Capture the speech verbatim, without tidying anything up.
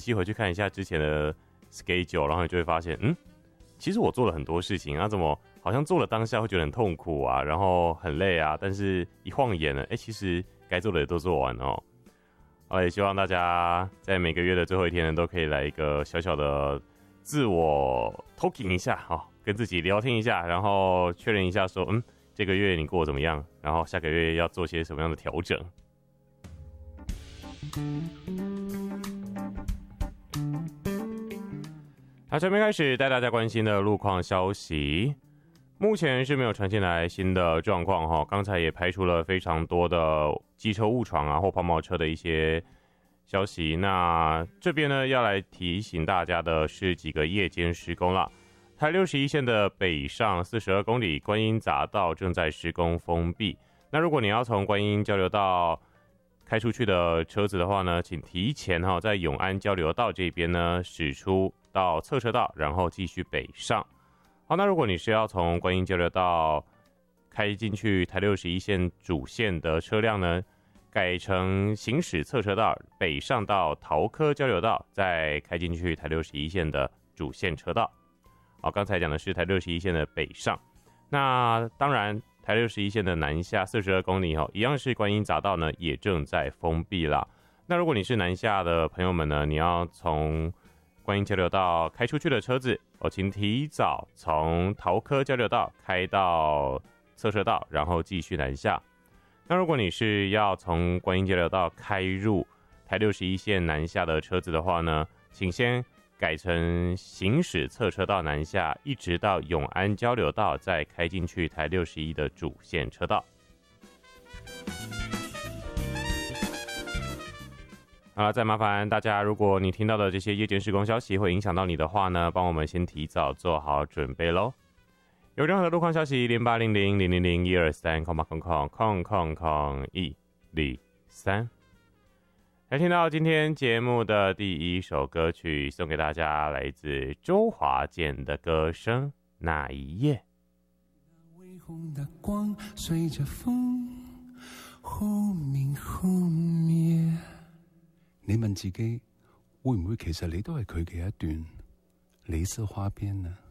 细回去看一下之前的 schedule， 然后你就会发现，嗯，其实我做了很多事情啊，怎么好像做了当下会觉得很痛苦啊，然后很累啊，但是一晃眼了，哎，其实该做的也都做完了哦。好，也希望大家在每个月的最后一天呢，都可以来一个小小的自我 talking 一下，哦，跟自己聊天一下，然后确认一下说，嗯，这个月你过得怎么样？然后下个月要做些什么样的调整？好，这边开始带大家关心的路况消息。目前是没有传进来新的状况哈，刚才也排除了非常多的机车误闯啊或抛锚车的一些消息。那这边呢要来提醒大家的是几个夜间施工啦。台六十一线的北上四十二公里观音匝道正在施工封闭。那如果你要从观音交流道开出去的车子的话呢，请提前哈在永安交流道这边呢驶出到侧车道，然后继续北上。好，那如果你是要从观音交流道开进去台六十一线主线的车辆呢，改成行驶侧车道北上到桃科交流道，再开进去台六十一线的主线车道。好，刚才讲的是台六十一线的北上，那当然台六十一线的南下四十二公里一样是观音匝道呢也正在封闭啦。那如果你是南下的朋友们呢，你要从观音交流道开出去的车子，哦，请提早从桃科交流道开到侧车道，然后继续南下。那如果你是要从观音交流道开入台六十一线南下的车子的话呢，请先改成行驶侧车道南下，一直到永安交流道，再开进去台六十一的主线车道。好了，再麻烦大家，如果你听到的这些夜间施工消息会影响到你的话呢，帮我们先提早做好准备咯。有任何的路况消息，零八零零零零零一二三空八空空空空空一零三。来听到今天节目的第一首歌曲，送给大家，来自周华健的歌声《那一夜》。 微红的光随着风忽明忽灭。你問自己會唔會其實你都係佢嘅一段李色花邊呢？